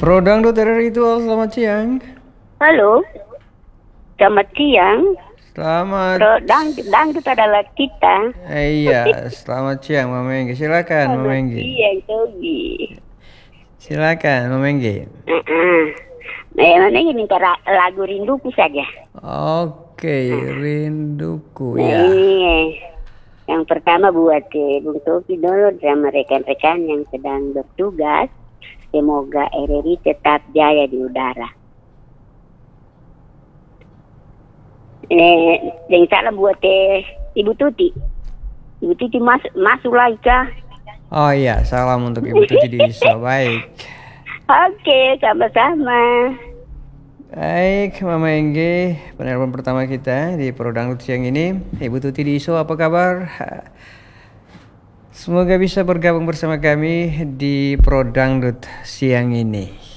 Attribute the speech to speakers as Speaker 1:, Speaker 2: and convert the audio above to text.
Speaker 1: Prodang Dokter Ritual, selamat siang.
Speaker 2: Halo, selamat siang.
Speaker 1: Selamat.
Speaker 2: Dangdut adalah kita.
Speaker 1: Iya, selamat siang Mama Enggi. Silakan Mama
Speaker 2: Selamat
Speaker 1: Enggi.
Speaker 2: siang, Tobi.
Speaker 1: Silakan Mama Enggi.
Speaker 2: Mana ini minta lagu rinduku saja.
Speaker 1: Oke, rinduku
Speaker 2: Nah
Speaker 1: ya.
Speaker 2: ini yang pertama buat Bung Tobi dulu sama rekan-rekan yang sedang bertugas. Semoga RRI tetap jaya di udara. Yang salam buat Ibu Tuti. Ibu Tuti masuk lagi kah?
Speaker 1: Oh iya, salam untuk Ibu Tuti di ISO. Baik.
Speaker 2: Oke, sama-sama.
Speaker 1: Baik, Mama Enggi, penelpon pertama kita di Prodang siang ini. Ibu Tuti di ISO, apa kabar? Semoga bisa bergabung bersama kami di Prodang siang ini.